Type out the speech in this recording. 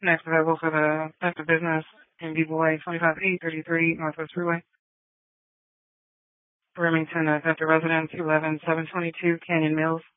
Next available for the best of business in B-Boy 25833 Northwest Freeway. Remington, Vector Residence, 11722 Canyon Mills.